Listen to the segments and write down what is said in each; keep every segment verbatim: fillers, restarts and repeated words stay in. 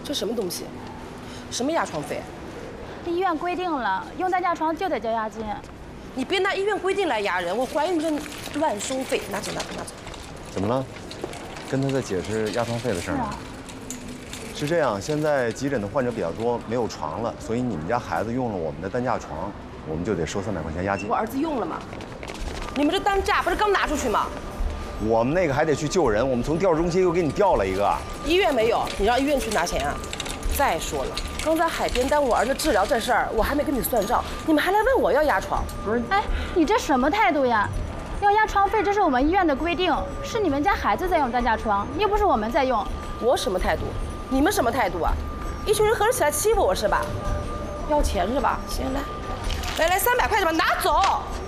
这什么东西？什么压床费？ 医院规定了，用担架床就得交押金。 你别拿医院规定来压人，我怀疑你这乱收费。拿走，拿走，拿走。 怎么了？跟他在解释压床费的事儿呢？ 是这样，现在急诊的患者比较多，没有床了，所以你们家孩子用了我们的担架床，我们就得收三百块钱押金。 我儿子用了吗？你们这担架不是刚拿出去吗？ 我们那个还得去救人，我们从调治中心又给你调了一个。 医院没有，你让医院去拿钱啊！再说了，刚才海边耽误我儿子治疗这事儿，我还没跟你算账，你们还来问我要压床？ 不是，哎，你这什么态度呀？要压床费，这是我们医院的规定，是你们家孩子在用担架床，又不是我们在用。 我什么态度？ 你们什么态度啊？一群人合着起来欺负我是吧？要钱是吧？行，来，来来，三百块钱吧，拿走。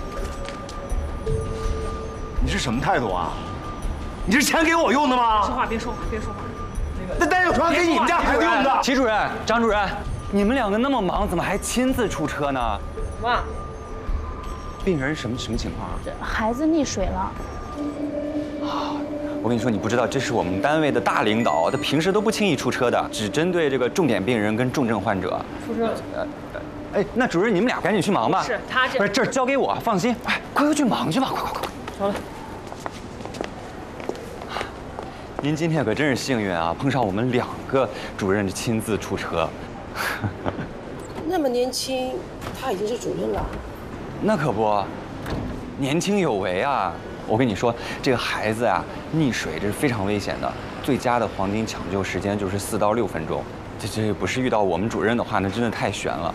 你是什么态度啊？你是钱给我用的吗？ 说话别说话，别说话。 那担架床给你们家孩子用的。 齐主任、张主任，你们两个那么忙，怎么还亲自出车呢？ 妈， 病人什么什么情况啊？ 这孩子溺水了。 啊。 我跟你说，你不知道，这是我们单位的大领导，他平时都不轻易出车的，只针对这个重点病人跟重症患者。 出车。 呃，哎，那主任你们俩赶紧去忙吧。 是他这。 不是，这儿交给我，放心。哎，快快去忙去吧，快快快快。 走了。 您今天可真是幸运啊，碰上我们两个主任亲自出车。 那么年轻，他已经是主任了。 那可不，年轻有为啊。 我跟你说，这个孩子啊，溺水这是非常危险的，最佳的黄金抢救时间就是四到六分钟。这这不是遇到我们主任的话，那真的太悬了。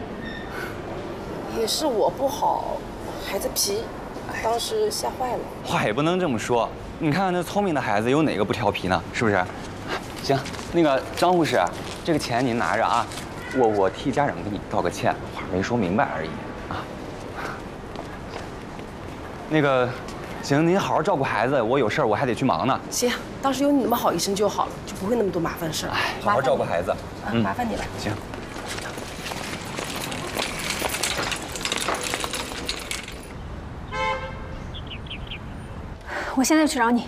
也是我不好，孩子皮，当时吓坏了。 话也不能这么说，你看看那聪明的孩子有哪个不调皮呢？是不是？行，那个张护士，这个钱您拿着啊，我我替家长给你道个歉，话没说明白而已啊。那个。 行，您好好照顾孩子，我有事儿我还得去忙呢。 行，当时有你那么好医生就好了，就不会那么多麻烦事了。 哎，好好照顾孩子， 嗯，麻烦你了。 行。 我现在去找你。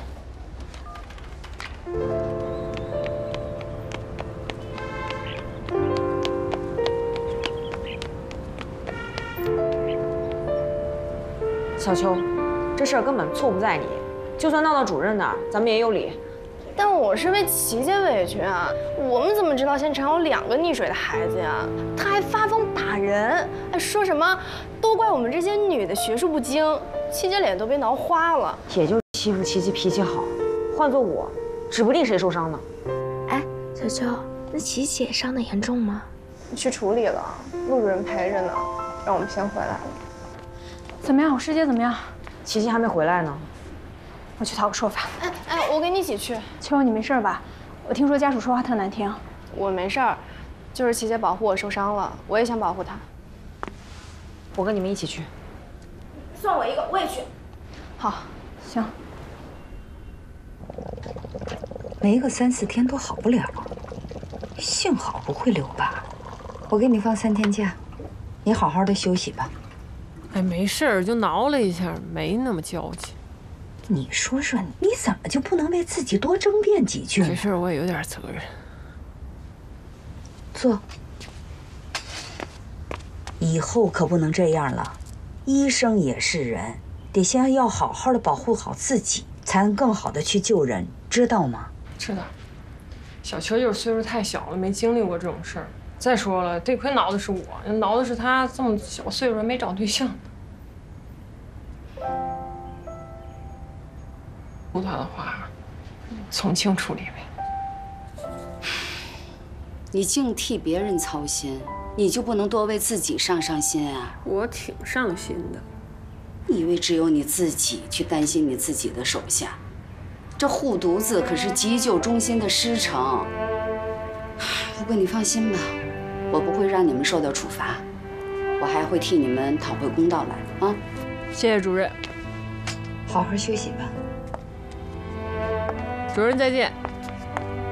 小秋。 这事儿根本错不在你，就算闹到主任那儿，咱们也有理。 但我是为琪姐委屈啊！我们怎么知道现场有两个溺水的孩子呀？他还发疯打人，还说什么都怪我们这些女的学术不精，琪姐脸都被挠花了。 也就欺负琪琪脾气好，换做我，指不定谁受伤呢。 哎，小秋，那琪姐伤得严重吗？去处理了，陆主任陪着呢，让我们先回来了。 怎么样？我师姐怎么样？ 琪琪还没回来呢， 我去讨个说法。 哎哎，我跟你一起去。 秋，你没事吧？我听说家属说话特难听。 我没事儿，就是琪姐保护我受伤了，我也想保护她。 我跟你们一起去。 算我一个，我也去。 好，行。 没个三四天都好不了，幸好不会留疤。我给你放三天假，你好好的休息吧。 哎，没事儿，就挠了一下，没那么娇气。 你说说，你怎么就不能为自己多争辩几句呢？ 这事儿我也有点责任。 坐。以后可不能这样了，医生也是人，得先要好好的保护好自己，才能更好的去救人，知道吗？ 知道。小秋就是岁数太小了，没经历过这种事儿。 再说了，这亏挠的是我，挠的是他这么小岁数没找对象。不他的话，从轻处理呗。 你净替别人操心，你就不能多为自己上上心啊？ 我挺上心的。 你以为只有你自己去担心你自己的手下？这护犊子可是急救中心的师承。不过你放心吧。 我不会让你们受到处罚，我还会替你们讨回公道来啊！ 谢谢主任， 好好休息吧。 主任再见。